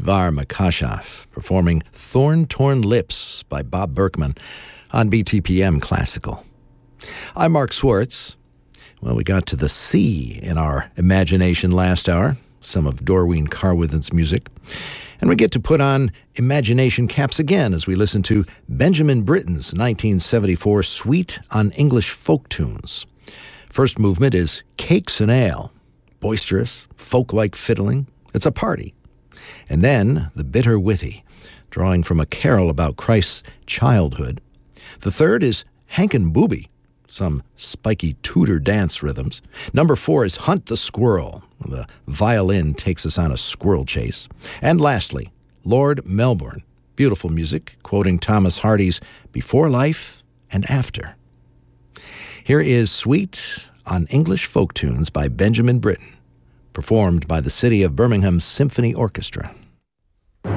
Dvar Makashaf performing Thorn Torn Lips by Bob Berkman on BTPM Classical. I'm Mark Schwartz. Well, we got to the sea in our imagination last hour, some of Dorween Carwithen's music. And we get to put on imagination caps again as we listen to Benjamin Britten's 1974 Suite on English Folk Tunes. First movement is Cakes and Ale. Boisterous, folk-like fiddling. It's a party. And then the Bitter Withy, drawing from a carol about Christ's childhood. The third is Hankin' Booby, some spiky Tudor dance rhythms. Number 4 is Hunt the Squirrel. The violin takes us on a squirrel chase. And lastly, Lord Melbourne. Beautiful music, quoting Thomas Hardy's Before Life and After. Here is Suite on English Folk Tunes by Benjamin Britten, performed by the City of Birmingham Symphony Orchestra.